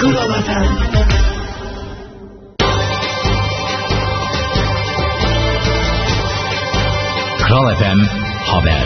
Kral FM. Kral FM Haber.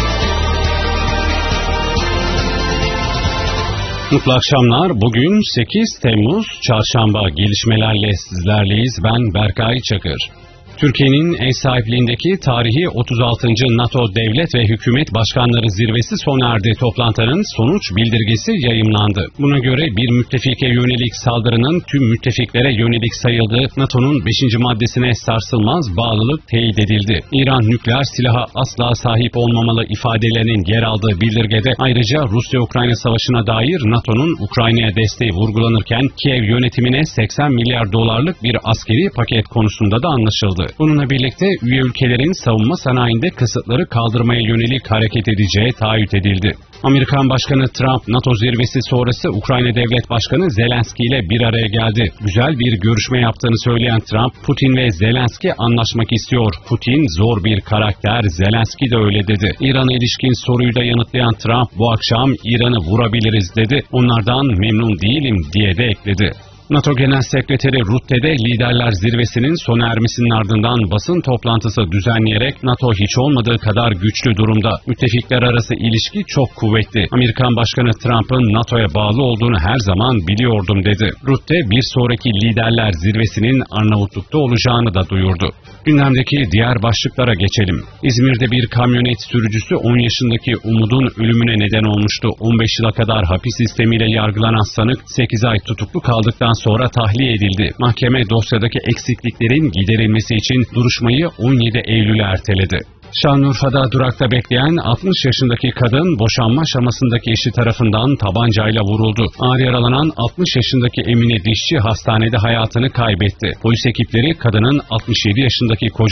Mutlu akşamlar. Bugün 8 Temmuz Çarşamba. Gelişmelerle sizlerleyiz. Ben Berkay Çakır. Türkiye'nin ev sahipliğindeki tarihi 36. NATO Devlet ve Hükümet Başkanları Zirvesi sona erdi. Toplantının sonuç bildirgesi yayımlandı. Buna göre bir müttefike yönelik saldırının tüm müttefiklere yönelik sayıldığı NATO'nun 5. maddesine sarsılmaz bağlılık teyit edildi. İran nükleer silaha asla sahip olmamalı ifadelerinin yer aldığı bildirgede ayrıca Rusya-Ukrayna savaşına dair NATO'nun Ukrayna'ya desteği vurgulanırken Kiev yönetimine 80 milyar dolarlık bir askeri paket konusunda da anlaşıldı. Bununla birlikte üye ülkelerin savunma sanayinde kısıtları kaldırmaya yönelik hareket edeceği taahhüt edildi. Amerikan Başkanı Trump, NATO zirvesi sonrası Ukrayna Devlet Başkanı Zelenski ile bir araya geldi. Güzel bir görüşme yaptığını söyleyen Trump, Putin ve Zelenski anlaşmak istiyor. Putin zor bir karakter, Zelenski de öyle dedi. İran'a ilişkin soruyu da yanıtlayan Trump, bu akşam İran'ı vurabiliriz dedi. Onlardan memnun değilim diye de ekledi. NATO Genel Sekreteri Rutte'de liderler zirvesinin sona ermesinin ardından basın toplantısı düzenleyerek NATO hiç olmadığı kadar güçlü durumda. Müttefikler arası ilişki çok kuvvetli. Amerikan Başkanı Trump'ın NATO'ya bağlı olduğunu her zaman biliyordum dedi. Rutte bir sonraki liderler zirvesinin Arnavutluk'ta olacağını da duyurdu. Gündemdeki diğer başlıklara geçelim. İzmir'de bir kamyonet sürücüsü 10 yaşındaki Umut'un ölümüne neden olmuştu. 15 yıla kadar hapis sistemiyle yargılanan sanık 8 ay tutuklu kaldıktan sonra tahliye edildi. Mahkeme dosyadaki eksikliklerin giderilmesi için duruşmayı 17 Eylül'e erteledi. Şanlıurfa'da durakta bekleyen 60 yaşındaki kadın boşanma aşamasındaki eşi tarafından tabancayla vuruldu. Ağır yaralanan 60 yaşındaki Emine Dişçi hastanede hayatını kaybetti. Polis ekipleri kadının 67 yaşındaki